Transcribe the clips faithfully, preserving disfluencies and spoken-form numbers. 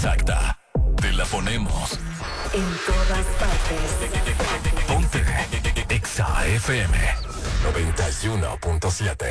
Exacta. Te la ponemos en todas partes. Ponte Exa F M noventa y uno punto siete.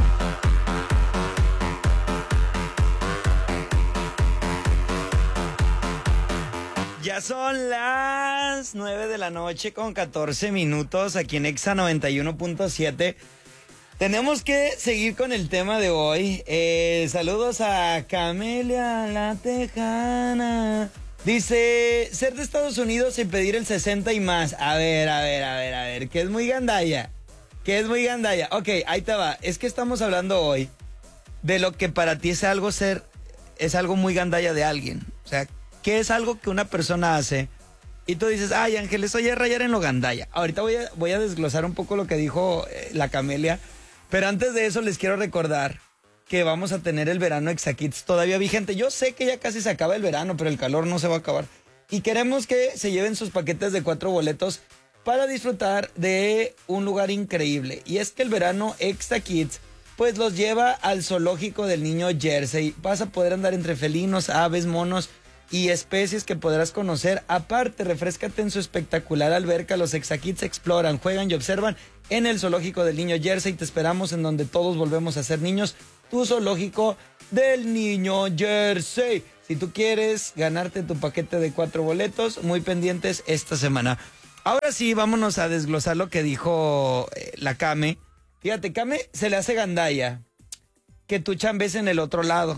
Ya son las nueve de la noche con catorce minutos aquí en Exa noventa y uno punto siete. Tenemos que seguir con el tema de hoy. Eh, saludos a Camelia la Tejana. Dice, ser de Estados Unidos y pedir el sesenta y más. A ver, a ver, a ver, a ver, que es muy gandalla. Que es muy gandalla. Ok, ahí te va. Es que estamos hablando hoy de lo que para ti es algo ser, es algo muy gandalla de alguien. O sea, ¿qué es algo que una persona hace? Y tú dices, ay, Ángel, eso ya es rayar en lo gandalla. Ahorita voy a, voy a desglosar un poco lo que dijo eh, la Camelia. Pero antes de eso les quiero recordar que vamos a tener el verano Exa Kids todavía vigente. Yo sé que ya casi se acaba el verano, pero el calor no se va a acabar. Y queremos que se lleven sus paquetes de cuatro boletos para disfrutar de un lugar increíble. Y es que el verano Exa Kids pues los lleva al zoológico del Niño Jersey. Vas a poder andar entre felinos, aves, monos y especies que podrás conocer. Aparte, refréscate en su espectacular alberca. Los Exa Kids exploran, juegan y observan en el zoológico del Niño Jersey. Te esperamos en donde todos volvemos a ser niños. Tu zoológico del Niño Jersey. Si tú quieres ganarte tu paquete de cuatro boletos, muy pendientes esta semana. Ahora sí, vámonos a desglosar lo que dijo eh, la Came. Fíjate, Came se le hace gandalla que tú chambes en el otro lado.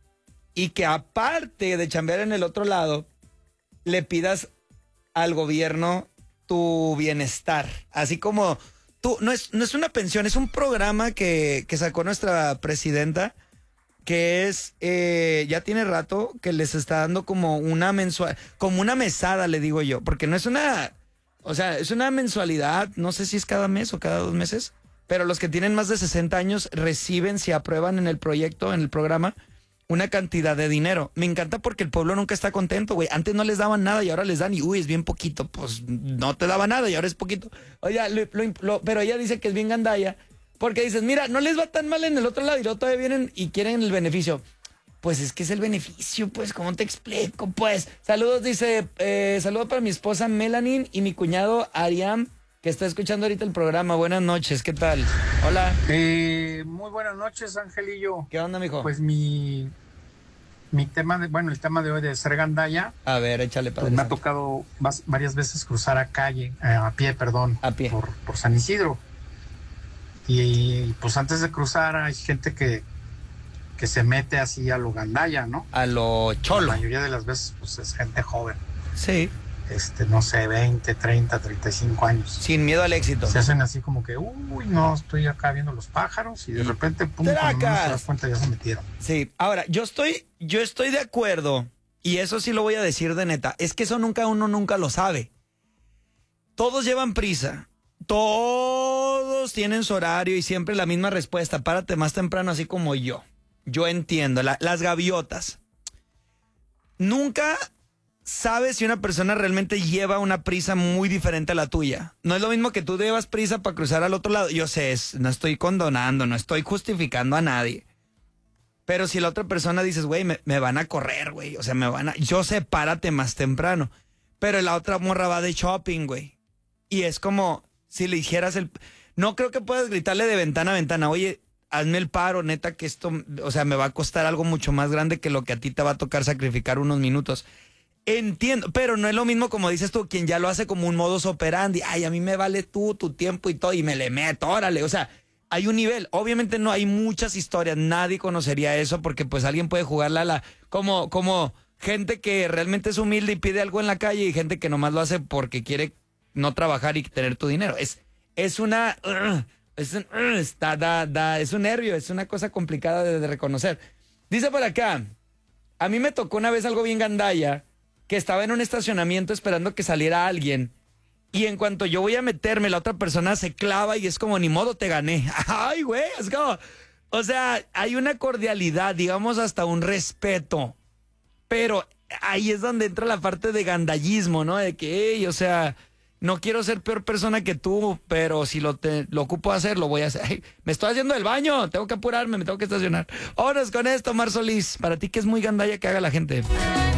Y que aparte de chambear en el otro lado, le pidas al gobierno tu bienestar. Así como tú, no es, no es una pensión, es un programa que, que sacó nuestra presidenta, que es, eh, ya tiene rato que les está dando como una mensual, como una mesada, le digo yo, porque no es una, o sea, es una mensualidad, no sé si es cada mes o cada dos meses, pero los que tienen más de sesenta años reciben, si aprueban en el proyecto, en el programa, una cantidad de dinero. Me encanta porque el pueblo nunca está contento, güey. Antes no les daban nada y ahora les dan y, uy, es bien poquito. Pues no te daba nada y ahora es poquito. Oye, lo, lo, lo, pero ella dice que es bien gandalla porque dices, mira, no les va tan mal en el otro lado y luego todavía vienen y quieren el beneficio. Pues es que es el beneficio, pues, ¿cómo te explico? Pues, saludos, dice, eh, saludos para mi esposa Melanie y mi cuñado Ariam, que está escuchando ahorita el programa. Buenas noches, ¿qué tal? Hola. Eh, muy buenas noches, Angelillo. ¿Qué onda, mijo? Pues mi, mi tema, de, bueno, el tema de hoy de ser gandalla. A ver, échale para pues me ha tocado vas, varias veces cruzar a calle, eh, a pie, perdón. A pie. Por, por San Isidro. Y, y pues antes de cruzar hay gente que, que se mete así a lo gandalla, ¿no? A lo cholo. La mayoría de las veces pues es gente joven. Sí. Este, no sé, veinte, treinta, treinta y cinco años. Sin miedo al éxito. Se hacen así como que, uy, no, estoy acá viendo los pájaros y de repente, pum, cuando no se das cuenta ya se metieron. Sí, ahora, yo estoy, yo estoy de acuerdo, y eso sí lo voy a decir de neta, es que eso nunca, uno nunca lo sabe. Todos llevan prisa, todos tienen su horario y siempre la misma respuesta, párate más temprano así como yo. Yo entiendo, la, las gaviotas. Nunca sabes si una persona realmente lleva una prisa muy diferente a la tuya. No es lo mismo que tú llevas prisa para cruzar al otro lado. Yo sé, es, no estoy condonando, no estoy justificando a nadie. Pero si la otra persona dices, güey, me, me van a correr, güey. O sea, me van a... Yo sé, párate más temprano. Pero la otra morra va de shopping, güey. Y es como si le dijeras el... No creo que puedas gritarle de ventana a ventana, oye, hazme el paro, neta, que esto... O sea, me va a costar algo mucho más grande que lo que a ti te va a tocar sacrificar unos minutos. Entiendo, pero no es lo mismo como dices tú, quien ya lo hace como un modus operandi. Ay, a mí me vale tú, tu tiempo y todo, y me le meto, órale. O sea, hay un nivel. Obviamente no hay muchas historias, nadie conocería eso porque pues alguien puede jugarla a la... Como, como gente que realmente es humilde y pide algo en la calle y gente que nomás lo hace porque quiere no trabajar y tener tu dinero. Es, es una... Uh, es, un, uh, está, da, da, es un nervio, es una cosa complicada de, de reconocer. Dice por acá, a mí me tocó una vez algo bien gandalla, que estaba en un estacionamiento esperando que saliera alguien. Y en cuanto yo voy a meterme, la otra persona se clava y es como, ni modo, te gané. Ay, güey, es como... O sea, hay una cordialidad, digamos, hasta un respeto. Pero ahí es donde entra la parte de gandallismo, ¿no? De que, hey, o sea, no quiero ser peor persona que tú, pero si lo, te, lo ocupo hacer, lo voy a hacer. Ay, me estoy haciendo el baño, tengo que apurarme, me tengo que estacionar. Vámonos con esto, Mar Solís. Para ti, que es muy gandalla que haga la gente.